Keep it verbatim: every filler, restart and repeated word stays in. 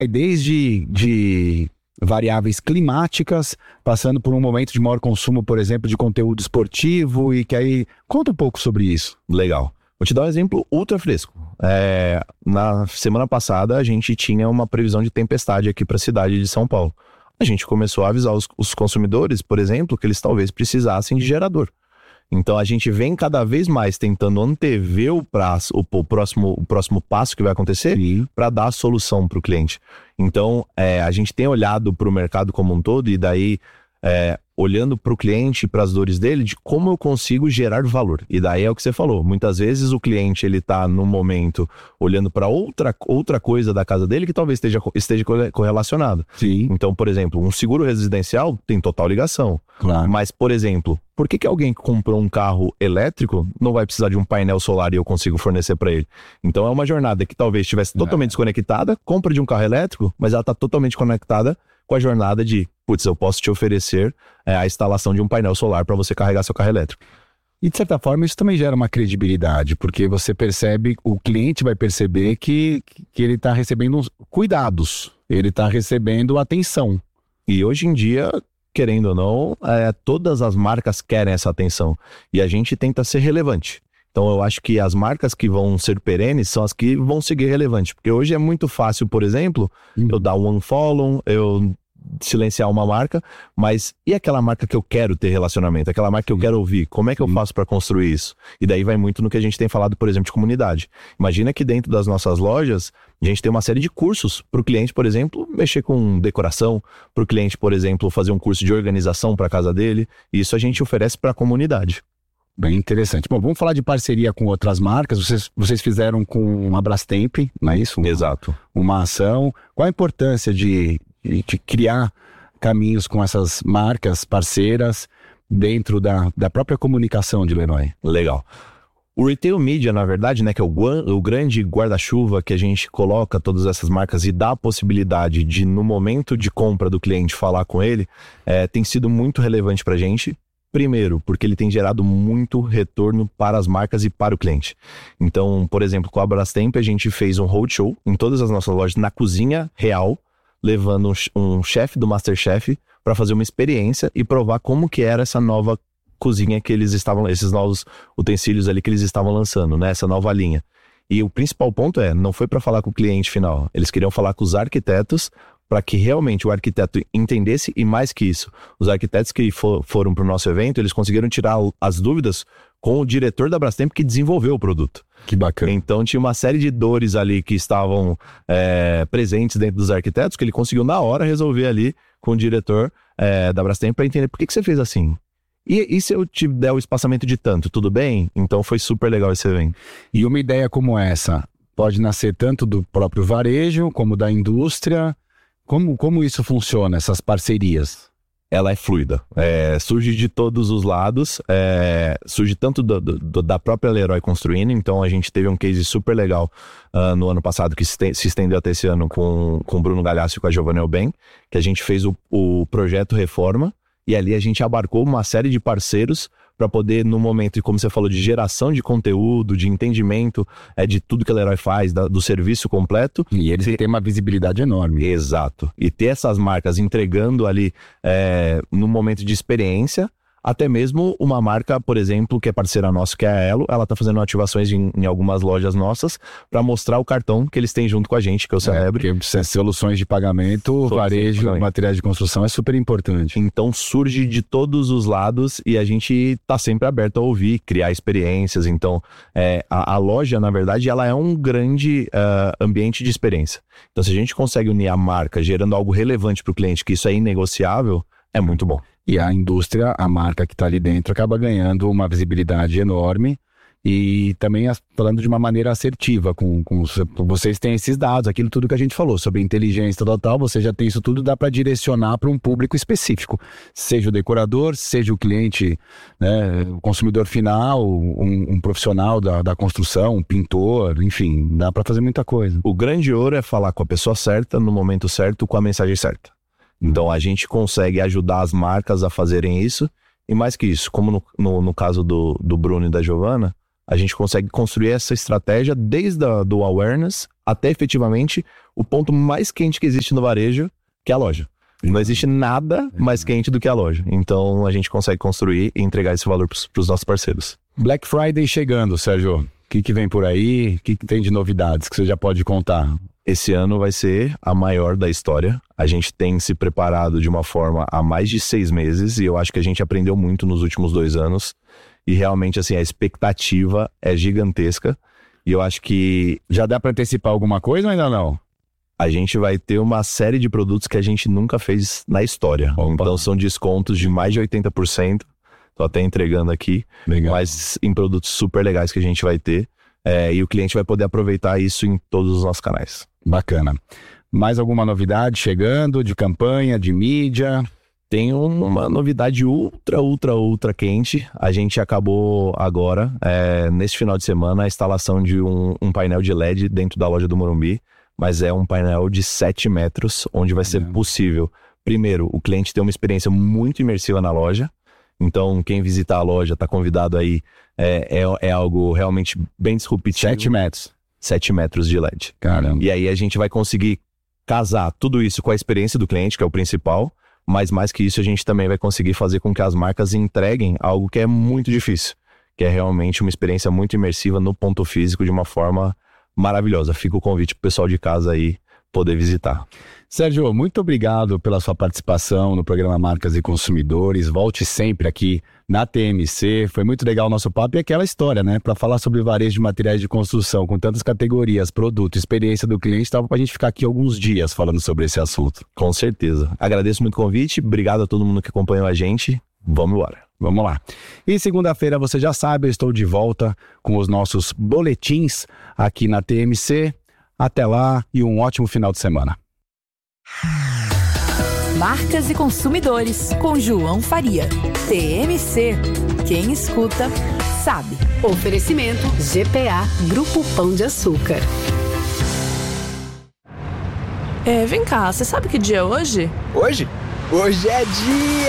desde de variáveis climáticas, passando por um momento de maior consumo, por exemplo, de conteúdo esportivo, e que aí... Conta um pouco sobre isso. Legal. Vou te dar um exemplo ultra fresco. É, na semana passada, a gente tinha uma previsão de tempestade aqui para a cidade de São Paulo. A gente começou a avisar os, os consumidores, por exemplo, que eles talvez precisassem de gerador. Então a gente vem cada vez mais tentando antever o, prazo, o, o, próximo, o próximo passo que vai acontecer para dar a solução para o cliente. Então é, a gente tem olhado para o mercado como um todo e daí é, olhando para o cliente e para as dores dele, de como eu consigo gerar valor. E daí é o que você falou, muitas vezes o cliente ele está no momento olhando para outra, outra coisa da casa dele que talvez esteja, esteja correlacionado. Sim. Então, por exemplo, um seguro residencial tem total ligação. Claro. Mas, por exemplo, por que que alguém que comprou um carro elétrico não vai precisar de um painel solar e eu consigo fornecer para ele? Então é uma jornada que talvez estivesse totalmente é. desconectada, compra de um carro elétrico, mas ela está totalmente conectada com a jornada de, putz, eu posso te oferecer é, a instalação de um painel solar para você carregar seu carro elétrico. E de certa forma isso também gera uma credibilidade, porque você percebe, o cliente vai perceber que, que ele está recebendo cuidados, ele está recebendo atenção. E hoje em dia, querendo ou não, é, todas as marcas querem essa atenção. E a gente tenta ser relevante. Então eu acho que as marcas que vão ser perenes são as que vão seguir relevante. Porque hoje é muito fácil, por exemplo, hum. eu dar um unfollow, eu silenciar uma marca, mas e aquela marca que eu quero ter relacionamento? Aquela marca que eu quero ouvir? Como é que eu faço para construir isso? E daí vai muito no que a gente tem falado, por exemplo, de comunidade. Imagina que dentro das nossas lojas, a gente tem uma série de cursos para o cliente, por exemplo, mexer com decoração, para o cliente, por exemplo, fazer um curso de organização para a casa dele. E isso a gente oferece para a comunidade. Bem interessante. Bom, vamos falar de parceria com outras marcas. Vocês, vocês fizeram com a Brastemp, não é isso? Exato. Uma ação. Qual a importância de, de, de criar caminhos com essas marcas parceiras dentro da, da própria comunicação de Leroy? Legal. O Retail Media, na verdade, né, que é o, o grande guarda-chuva que a gente coloca todas essas marcas e dá a possibilidade de, no momento de compra do cliente, falar com ele, é, tem sido muito relevante para a gente. Primeiro, porque ele tem gerado muito retorno para as marcas e para o cliente. Então, por exemplo, com a Brastemp, a gente fez um roadshow em todas as nossas lojas, na cozinha real, levando um, um chefe do MasterChef para fazer uma experiência e provar como que era essa nova cozinha que eles estavam, esses novos utensílios ali que eles estavam lançando, né? Essa nova linha. E o principal ponto é, não foi para falar com o cliente final, eles queriam falar com os arquitetos para que realmente o arquiteto entendesse, e mais que isso, os arquitetos que for, foram para o nosso evento, eles conseguiram tirar as dúvidas com o diretor da Brastemp que desenvolveu o produto. Que bacana. Então tinha uma série de dores ali que estavam é, presentes dentro dos arquitetos, que ele conseguiu na hora resolver ali com o diretor é, da Brastemp para entender por que, que você fez assim. E, e se eu te der o espaçamento de tanto, tudo bem? Então foi super legal esse evento. E uma ideia como essa pode nascer tanto do próprio varejo como da indústria. Como, como isso funciona, essas parcerias? Ela é fluida, é, surge de todos os lados, é, surge tanto do, do, da própria Leroy construindo. Então a gente teve um case super legal uh, no ano passado, que se, te, se estendeu até esse ano com, com o Bruno Galhaço e com a Giovanna Elben, que a gente fez o, o projeto Reforma, e ali a gente abarcou uma série de parceiros para poder, no momento, como você falou, de geração de conteúdo, de entendimento é, de tudo que a Leroy faz, da, do serviço completo. E eles têm uma visibilidade enorme. Exato. E ter essas marcas entregando ali é, no momento de experiência, até mesmo uma marca, por exemplo, que é parceira nossa, que é a Elo, ela tá fazendo ativações em, em algumas lojas nossas para mostrar o cartão que eles têm junto com a gente, que é o Celebre. É, porque soluções de pagamento, soluções varejo, de pagamento. Materiais de construção é super importante. Então surge de todos os lados e a gente tá sempre aberto a ouvir, criar experiências. Então é, a, a loja, na verdade, ela é um grande uh, ambiente de experiência. Então se a gente consegue unir a marca gerando algo relevante para o cliente, que isso é inegociável, é muito bom. E a indústria, a marca que está ali dentro, acaba ganhando uma visibilidade enorme e também falando de uma maneira assertiva. Com, com vocês têm esses dados, aquilo tudo que a gente falou sobre inteligência total, você já tem isso tudo, dá para direcionar para um público específico. Seja o decorador, seja o cliente, né, o consumidor final, um, um profissional da, da construção, um pintor, enfim, dá para fazer muita coisa. O grande ouro é falar com a pessoa certa, no momento certo, com a mensagem certa. Então a gente consegue ajudar as marcas a fazerem isso, e mais que isso, como no, no, no caso do, do Bruno e da Giovanna, A gente consegue construir essa estratégia desde a, do awareness até efetivamente o ponto mais quente que existe no varejo, que é a loja. Não existe nada mais quente do que a loja. Então a gente consegue construir e entregar esse valor para os nossos parceiros. Black Friday chegando, Sérgio. O que, que vem por aí? O que, que tem de novidades que você já pode contar? Esse ano vai ser a maior da história. A gente tem se preparado de uma forma há mais de seis meses e eu acho que a gente aprendeu muito nos últimos dois anos. E realmente, assim, a expectativa é gigantesca. E eu acho que... Já dá para antecipar alguma coisa ou ainda não? A gente vai ter uma série de produtos que a gente nunca fez na história. Opa. Então são descontos de mais de oitenta por cento. Tô até entregando aqui. Legal. Mas em produtos super legais que a gente vai ter. É, e o cliente vai poder aproveitar isso em todos os nossos canais. Bacana. Mais alguma novidade chegando de campanha, de mídia? Tem uma novidade ultra, ultra, ultra quente. A gente acabou agora, é, nesse final de semana, a instalação de um, um painel de L E D dentro da loja do Morumbi. Mas é um painel de sete metros, onde vai ser possível, primeiro, o cliente ter uma experiência muito imersiva na loja. Então, quem visitar a loja está convidado aí, é, é, é algo realmente bem disruptivo. sete metros. sete metros de L E D. Caramba. E aí a gente vai conseguir casar tudo isso com a experiência do cliente, que é o principal. Mas mais que isso, a gente também vai conseguir fazer com que as marcas entreguem algo que é muito difícil. Que é realmente uma experiência muito imersiva no ponto físico de uma forma maravilhosa. Fica o convite pro pessoal de casa aí poder visitar. Sérgio, muito obrigado pela sua participação no programa Marcas e Consumidores. Volte sempre aqui na T M C. Foi muito legal o nosso papo e aquela história, né? Para falar sobre varejo de materiais de construção com tantas categorias, produto, experiência do cliente, dava pra gente ficar aqui alguns dias falando sobre esse assunto. Com certeza. Agradeço muito o convite. Obrigado a todo mundo que acompanhou a gente. Vamos embora. Vamos lá. E segunda-feira, você já sabe, eu estou de volta com os nossos boletins aqui na T M C. Até lá e um ótimo final de semana. Marcas e Consumidores, com João Faria. T M C. Quem escuta, sabe. Oferecimento G P A, Grupo Pão de Açúcar. É, vem cá, você sabe que dia é hoje? Hoje? Hoje é dia